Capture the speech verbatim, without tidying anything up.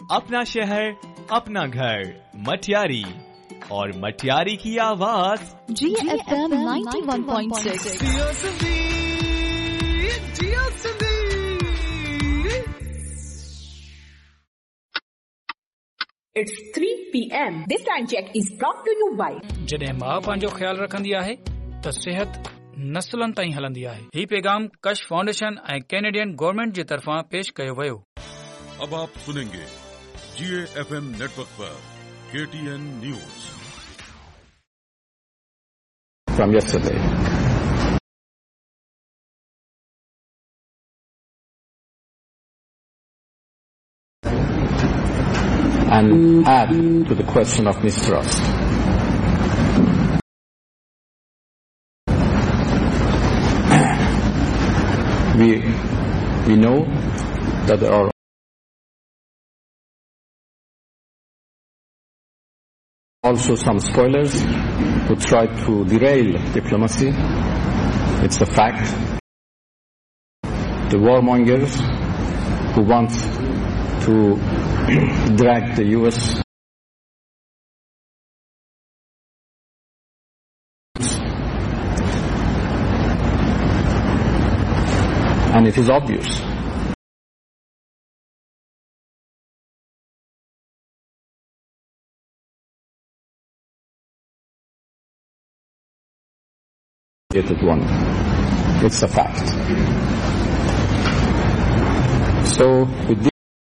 अपना शहर, अपना घर, मटियारी और मटियारी की आवाज जी F M ninety one point six. It's three p m This time check is brought to you by जॾहिं मां पंहिंजो ख्यालु रखंदी आहे त सिहत नस्लनि ताईं हलंदी आहे। ही पैगाम कश फाउंडेशन ऐं कैनेडियन गवर्नमेंट जे तरफ़ां पेश कयो वियो। अब आप सुनेंगे जी एफ एम नेटवर्क पर के T N news. From yesterday. And add to the question of mistrust. we we know that there are also some spoilers who try to derail diplomacy. It's a fact. The warmongers who want to drag the U S and it is obvious one. It's a fact. So with this